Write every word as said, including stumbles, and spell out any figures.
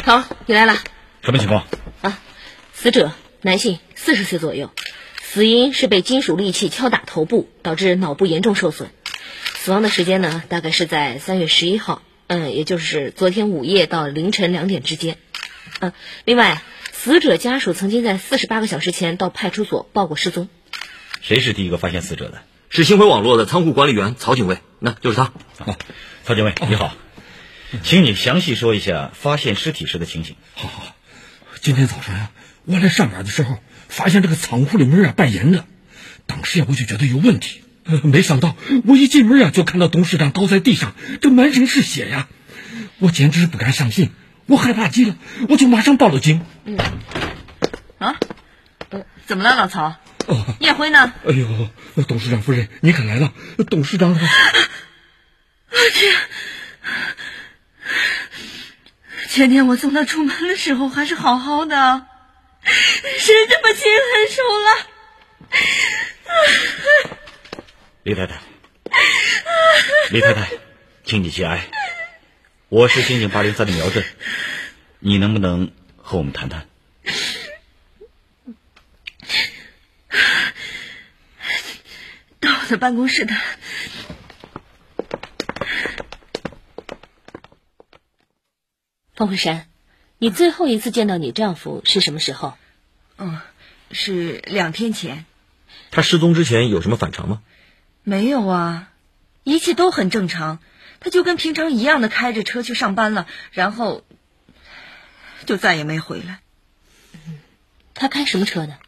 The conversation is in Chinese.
头，你来了。 什么情况？ 啊，死者男性，四十岁左右，死因是被金属利器敲打头部，导致脑部严重受损。死亡的时间呢，大概是在三月十一号，嗯，也就是昨天午夜到凌晨两点之间。嗯，另外，死者家属曾经在四十八个小时前到派出所报过失踪。 谁是第一个发现死者的？ 是星辉网络的仓库管理员曹警卫，那就是他。 哦，曹警卫，你好，请你详细说一下发现尸体时的情形。 好好，今天早上呀、啊，我来上班的时候，发现这个仓库的门啊半严着，当时呀、啊、我就觉得有问题，呃，没想到我一进门啊就看到董事长倒在地上，这满身是血呀，我简直是不敢相信，我害怕极了，我就马上报了警。 嗯，啊，呃，怎么了，老曹？哦，叶辉呢？ 哎呦，董事长夫人，你可来了！董事长，我天！前天我送他出门的时候还是好好的，谁这么心狠手辣？ 李太太，李太太，请你节哀。我是刑警八零三的苗振，你能不能和我们谈谈？ 到我的办公室的。 方慧珊，你最后一次见到你丈夫是什么时候？ 嗯，是两天前。 他失踪之前有什么反常吗？ 没有啊，一切都很正常，他就跟平常一样的开着车去上班了，然后就再也没回来。 他开什么车呢？